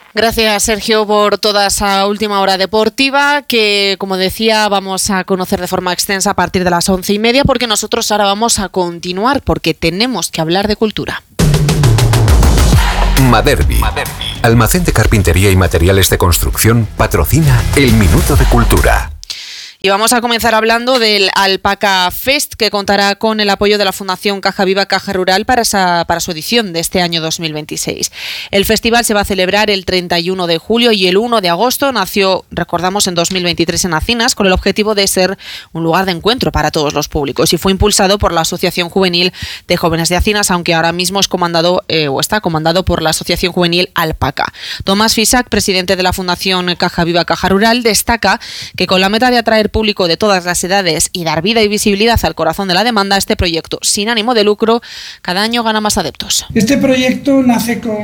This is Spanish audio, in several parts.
Gracias, Sergio, por toda esa última hora deportiva que, como decía, vamos a conocer de forma extensa a partir de las 11:30, porque nosotros ahora vamos a continuar, porque tenemos que hablar de cultura. Maderbi, almacén de carpintería y materiales de construcción, patrocina el Minuto de Cultura. Y vamos a comenzar hablando del Alpaca Fest, que contará con el apoyo de la Fundación Caja Viva Caja Rural para su edición de este año 2026. El festival se va a celebrar el 31 de julio y el 1 de agosto. Nació, recordamos, en 2023 en Acinas, con el objetivo de ser un lugar de encuentro para todos los públicos, y fue impulsado por la Asociación Juvenil de Jóvenes de Acinas, aunque ahora mismo es está comandado por la Asociación Juvenil Alpaca. Tomás Fisac, presidente de la Fundación Caja Viva Caja Rural, destaca que con la meta de atraer público de todas las edades y dar vida y visibilidad al corazón de la demanda, este proyecto sin ánimo de lucro cada año gana más adeptos. Este proyecto nace con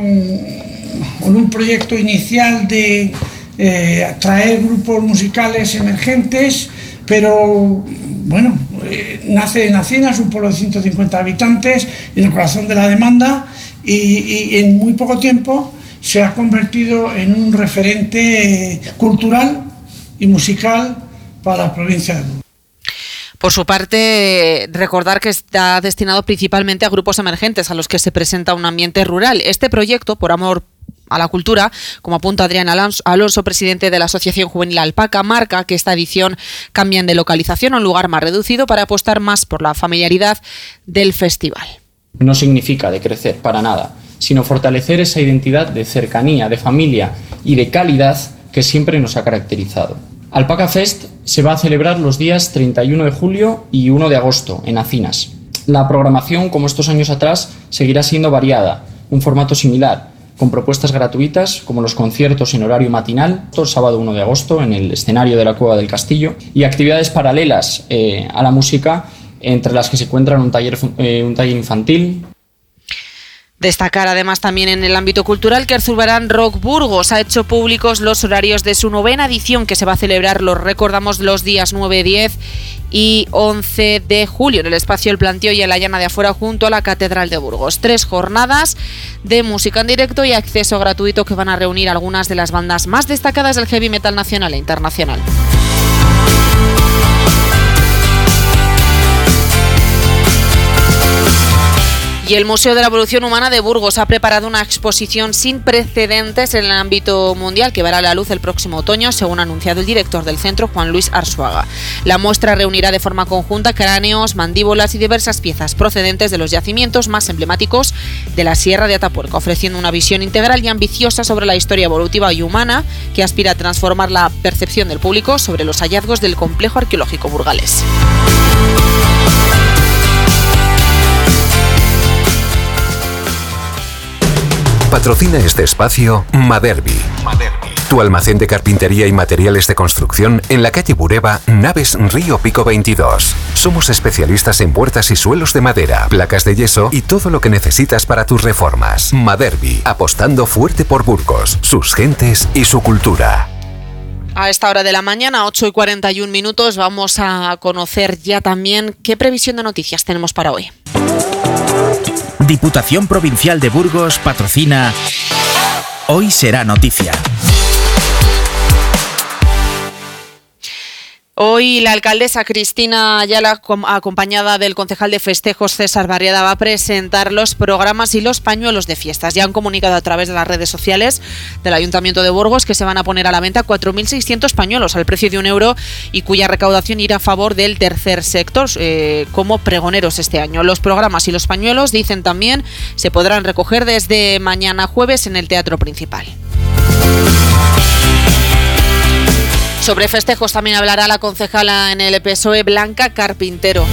un proyecto inicial de atraer grupos musicales emergentes, pero bueno, nace en Acinas, un pueblo de 150 habitantes, en el corazón de la demanda, y en muy poco tiempo se ha convertido en un referente cultural y musical para la provincia de Burgos. Por su parte, recordar que está destinado principalmente a grupos emergentes a los que se presenta un ambiente rural. Este proyecto, por amor a la cultura, como apunta Adrián Alonso, presidente de la Asociación Juvenil Alpaca, marca que esta edición cambian de localización a un lugar más reducido para apostar más por la familiaridad del festival. No significa decrecer para nada, sino fortalecer esa identidad de cercanía, de familia y de calidad que siempre nos ha caracterizado. Alpaca Fest se va a celebrar los días 31 de julio y 1 de agosto en Acinas. La programación, como estos años atrás, seguirá siendo variada, un formato similar, con propuestas gratuitas como los conciertos en horario matinal, el sábado 1 de agosto en el escenario de la Cueva del Castillo, y actividades paralelas a la música, entre las que se encuentran un taller infantil. Destacar además también en el ámbito cultural que Zurbarán Rock Burgos ha hecho públicos los horarios de su 9ª edición, que se va a celebrar, los recordamos, los días 9, 10 y 11 de julio en el espacio El Planteo y en la Llana de Afuera junto a la Catedral de Burgos. 3 jornadas de música en directo y acceso gratuito que van a reunir algunas de las bandas más destacadas del heavy metal nacional e internacional. Y el Museo de la Evolución Humana de Burgos ha preparado una exposición sin precedentes en el ámbito mundial que verá la luz el próximo otoño, según ha anunciado el director del centro, Juan Luis Arzuaga. La muestra reunirá de forma conjunta cráneos, mandíbulas y diversas piezas procedentes de los yacimientos más emblemáticos de la Sierra de Atapuerca, ofreciendo una visión integral y ambiciosa sobre la historia evolutiva y humana que aspira a transformar la percepción del público sobre los hallazgos del complejo arqueológico burgalés. Patrocina este espacio Maderbi, tu almacén de carpintería y materiales de construcción en la calle Bureba, Naves Río Pico 22. Somos especialistas en puertas y suelos de madera, placas de yeso y todo lo que necesitas para tus reformas. Maderbi, apostando fuerte por Burgos, sus gentes y su cultura. A esta hora de la mañana, 8:41, vamos a conocer ya también qué previsión de noticias tenemos para hoy. Diputación Provincial de Burgos patrocina Hoy Será Noticia. Hoy la alcaldesa Cristina Ayala, acompañada del concejal de festejos César Barriada, va a presentar los programas y los pañuelos de fiestas. Ya han comunicado a través de las redes sociales del Ayuntamiento de Burgos que se van a poner a la venta 4.600 pañuelos al precio de €1 y cuya recaudación irá a favor del tercer sector como pregoneros este año. Los programas y los pañuelos, dicen también, se podrán recoger desde mañana jueves en el Teatro Principal. Sobre festejos también hablará la concejala en el PSOE, Blanca Carpintero.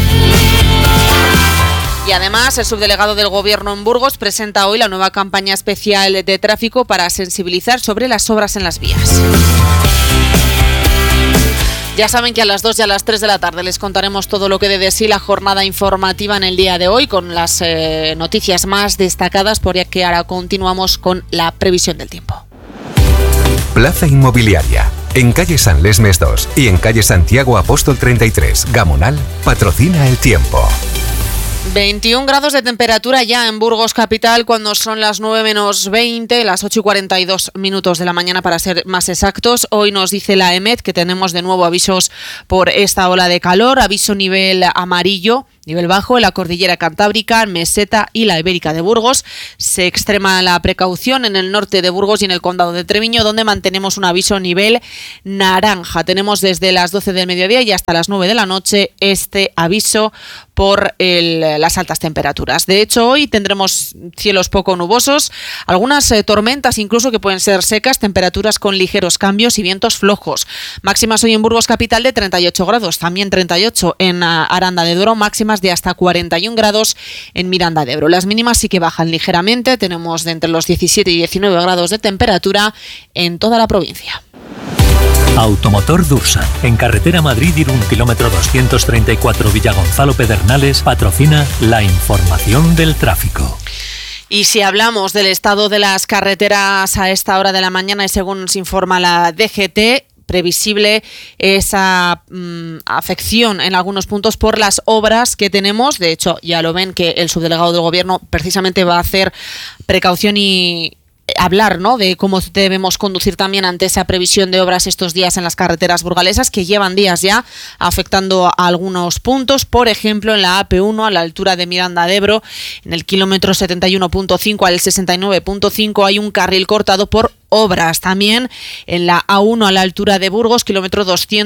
Y además, el subdelegado del Gobierno en Burgos presenta hoy la nueva campaña especial de tráfico para sensibilizar sobre las obras en las vías. Ya saben que a las 2 y a las 3 de la tarde les contaremos todo lo que dé de sí la jornada informativa en el día de hoy, con las noticias más destacadas, porque ahora continuamos con la previsión del tiempo. Plaza Inmobiliaria. En calle San Lesmes 2 y en calle Santiago Apóstol 33, Gamonal, patrocina el tiempo. 21 grados de temperatura ya en Burgos capital cuando son las 9 menos 20, las 8 y 42 minutos de la mañana para ser más exactos. Hoy nos dice la EMET que tenemos de nuevo avisos por esta ola de calor, aviso nivel amarillo, nivel bajo en la cordillera cantábrica, Meseta y la Ibérica de Burgos. Se extrema la precaución en el norte de Burgos y en el condado de Treviño, donde mantenemos un aviso nivel naranja. Tenemos desde las 12 del mediodía y hasta las 9 de la noche este aviso por las altas temperaturas. De hecho, hoy tendremos cielos poco nubosos, algunas tormentas incluso que pueden ser secas, temperaturas con ligeros cambios y vientos flojos. Máximas hoy en Burgos capital de 38 grados, también 38 en Aranda de Duero, máximas de hasta 41 grados en Miranda de Ebro. Las mínimas sí que bajan ligeramente, tenemos de entre los 17 y 19 grados de temperatura en toda la provincia. Automotor Dursa, en carretera Madrid-Irún, kilómetro 234 Villagonzalo Pedernales, patrocina la información del tráfico. Y si hablamos del estado de las carreteras a esta hora de la mañana y según nos informa la DGT, previsible esa afección en algunos puntos por las obras que tenemos. De hecho, ya lo ven que el subdelegado del Gobierno precisamente va a hacer precaución y hablar, ¿no?, de cómo debemos conducir también ante esa previsión de obras estos días en las carreteras burgalesas, que llevan días ya afectando a algunos puntos. Por ejemplo, en la AP1 a la altura de Miranda de Ebro, en el kilómetro 71.5 al 69.5 hay un carril cortado por obras. También en la A1 a la altura de Burgos, kilómetro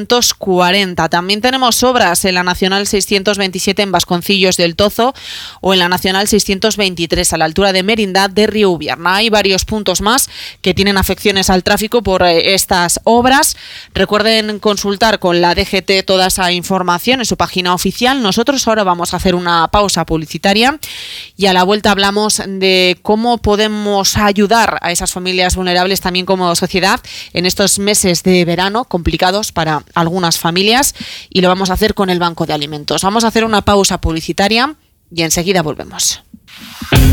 240. También tenemos obras en la Nacional 627 en Vasconcillos del Tozo o en la Nacional 623 a la altura de Merindad de Riubierna. Hay varios puntos más que tienen afecciones al tráfico por estas obras. Recuerden consultar con la DGT toda esa información en su página oficial. Nosotros ahora vamos a hacer una pausa publicitaria y a la vuelta hablamos de cómo podemos ayudar a esas familias vulnerables también como sociedad en estos meses de verano complicados para algunas familias, y lo vamos a hacer con el Banco de Alimentos. Vamos a hacer una pausa publicitaria y enseguida volvemos.